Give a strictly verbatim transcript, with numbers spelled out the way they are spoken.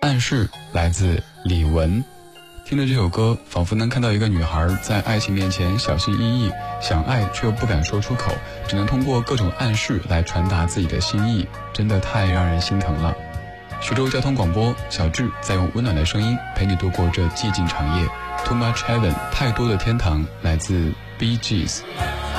暗示来自李玟。听着这首歌，仿佛能看到一个女孩在爱情面前小心翼翼，想爱却又不敢说出口，只能通过各种暗示来传达自己的心意，真的太让人心疼了。徐州交通广播，小智在用温暖的声音陪你度过这寂静长夜。Too much heaven， 太多的天堂，来自 Bee Gees。